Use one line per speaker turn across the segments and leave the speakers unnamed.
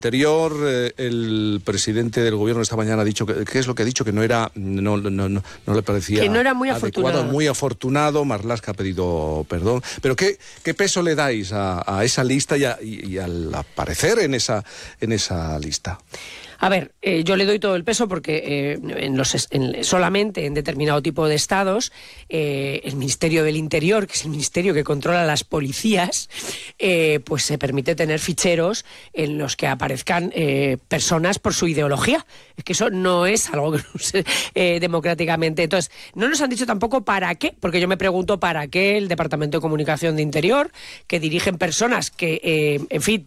Interior, el presidente del gobierno esta mañana ha dicho ¿qué es lo que ha dicho? Que no era, no le parecía
que no era muy
adecuado, muy afortunado. Marlaska ha pedido perdón. Pero ¿qué peso le dais a esa lista y al aparecer en esa lista?
A ver, yo le doy todo el peso porque solamente en determinado tipo de estados el Ministerio del Interior, que es el ministerio que controla las policías, pues se permite tener ficheros en los que aparezcan personas por su ideología. Es que eso no es algo que no se, democráticamente. Entonces, no nos han dicho tampoco para qué, porque yo me pregunto para qué el Departamento de Comunicación de Interior, que dirigen personas que, en fin,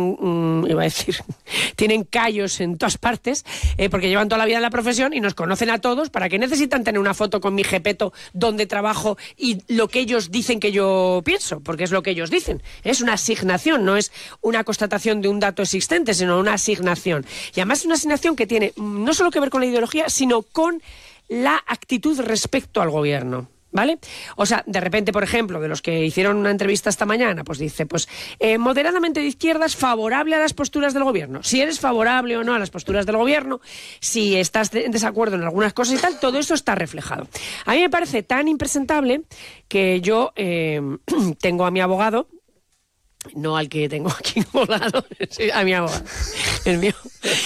tienen callos en todas partes, porque llevan toda la vida en la profesión y nos conocen a todos. ¿Para qué necesitan tener una foto con mi jepeto donde trabajo y lo que ellos dicen que yo pienso? Porque es lo que ellos dicen. Es una asignación, no es una constatación de un dato existente, sino una asignación. Y además es una asignación que tiene no solo que ver con la ideología, sino con la actitud respecto al gobierno. ¿Vale? O sea, de repente, por ejemplo, de los que hicieron una entrevista esta mañana, pues dice, moderadamente de izquierdas, favorable a las posturas del gobierno. Si eres favorable o no a las posturas del gobierno, si estás en desacuerdo en algunas cosas y tal, todo eso está reflejado. A mí me parece tan impresentable que yo tengo a mi abogado, no al que tengo aquí volado, sí, a mi abogado, el mío.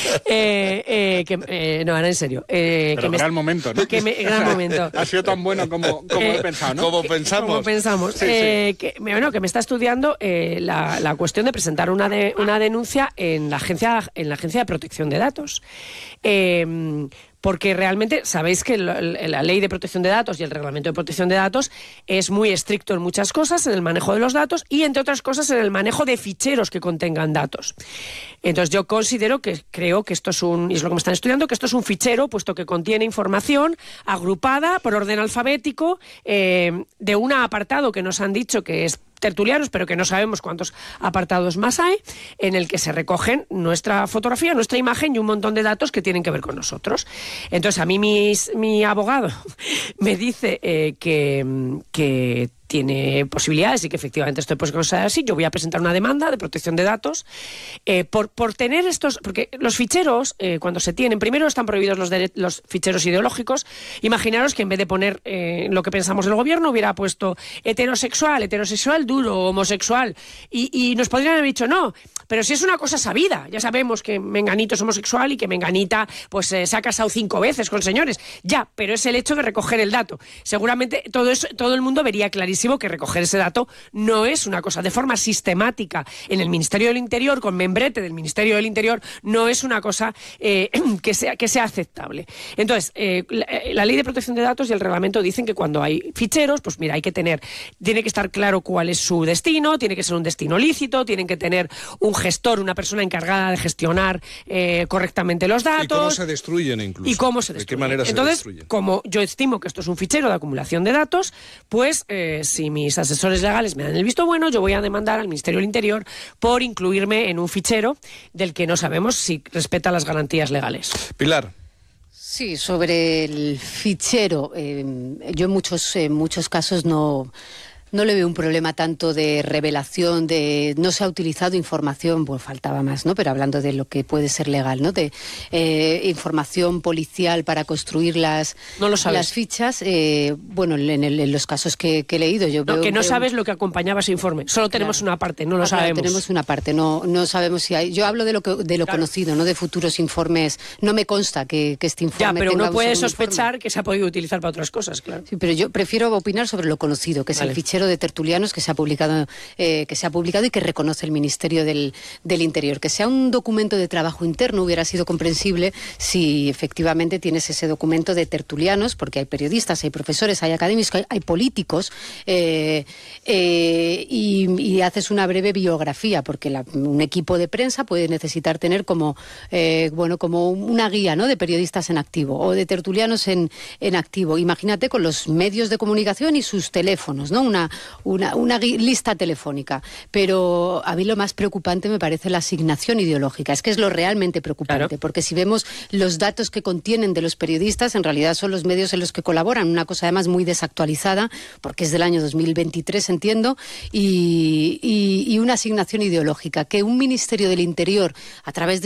No, ahora en serio.
Pero gran momento, ¿no?
Gran momento.
Ha sido tan bueno como he pensado, ¿no?
Como pensamos.
Sí. Que me está estudiando la cuestión de presentar una denuncia en la agencia de protección de datos. Porque realmente sabéis que la ley de protección de datos y el reglamento de protección de datos es muy estricto en muchas cosas, en el manejo de los datos y, entre otras cosas, en el manejo de ficheros que contengan datos. Entonces yo creo que esto y es lo que me están estudiando, que esto es un fichero, puesto que contiene información agrupada por orden alfabético de un apartado que nos han dicho que es tertulianos, pero que no sabemos cuántos apartados más hay, en el que se recogen nuestra fotografía, nuestra imagen y un montón de datos que tienen que ver con nosotros. Entonces, a mí mi abogado me dice que tiene posibilidades y que efectivamente esto puede ser así. Yo voy a presentar una demanda de protección de datos por tener porque los ficheros, cuando se tienen, primero están prohibidos los ficheros ideológicos. Imaginaros que en vez de poner lo que pensamos del gobierno, hubiera puesto heterosexual duro, homosexual, y nos podrían haber dicho no, pero si es una cosa sabida, ya sabemos que Menganito es homosexual y que Menganita pues se ha casado 5 veces con señores, ya, pero es el hecho de recoger el dato. Seguramente todo el mundo vería clarísimo que recoger ese dato no es una cosa de forma sistemática en el Ministerio del Interior, con membrete del Ministerio del Interior, no es una cosa que sea aceptable. Entonces, la ley de protección de datos y el reglamento dicen que cuando hay ficheros, pues mira, tiene que estar claro cuál es su destino, tiene que ser un destino lícito, tienen que tener un gestor, una persona encargada de gestionar correctamente los datos.
¿Y cómo se destruyen incluso?
¿Y cómo se destruyen?
¿De qué manera se destruyen?
Como yo estimo que esto es un fichero de acumulación de datos, pues si mis asesores legales me dan el visto bueno, yo voy a demandar al Ministerio del Interior por incluirme en un fichero del que no sabemos si respeta las garantías legales.
Pilar.
Sí, sobre el fichero, yo en muchos casos no le veo un problema tanto de revelación, no se ha utilizado información, pues faltaba más, ¿no? Pero hablando de lo que puede ser legal, ¿no? De información policial para construir las fichas. Bueno, en los casos que he leído, yo veo
que no sabes lo que acompañaba ese informe. Solo tenemos una parte, no lo sabemos.
Claro, tenemos una parte, no sabemos si hay. Yo hablo de lo conocido, no de futuros informes. No me consta que este informe.
Ya, pero
tenga
uno puede
un
sospechar
informe.
Que se ha podido utilizar para otras cosas, claro.
Sí, pero yo prefiero opinar sobre lo conocido, que es el fichero de tertulianos que se ha publicado y que reconoce el Ministerio del Interior. Que sea un documento de trabajo interno hubiera sido comprensible si efectivamente tienes ese documento de tertulianos, porque hay periodistas, hay profesores, hay académicos, hay políticos, y haces una breve biografía, porque un equipo de prensa puede necesitar tener como una guía, ¿no?, de periodistas en activo o de tertulianos en activo. Imagínate con los medios de comunicación y sus teléfonos, ¿no? Una lista telefónica. Pero a mí lo más preocupante me parece la asignación ideológica. Es que es lo realmente preocupante, claro. Porque si vemos los datos que contienen de los periodistas, en realidad son los medios en los que colaboran. Una cosa además muy desactualizada, porque es del año 2023, entiendo, y una asignación ideológica. Que un Ministerio del Interior, a través de